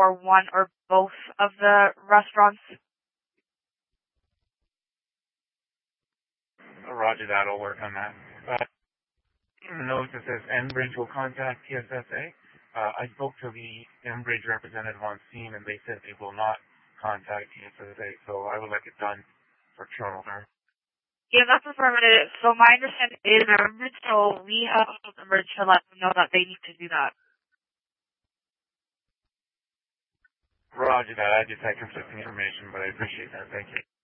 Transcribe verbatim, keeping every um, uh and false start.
for one or both of the restaurants? Roger that. I'll work on that. Uh, note that says Enbridge will contact T S S A. Uh, I spoke to the Enbridge representative on scene, and they said they will not contact T S S A, so I will let it done for Toronto Star. Yeah, that's affirmative. So my understanding is Enbridge, so we have Enbridge to let them know that they need to do that. Roger that. I just had conflicting information, but I appreciate that. Thank you.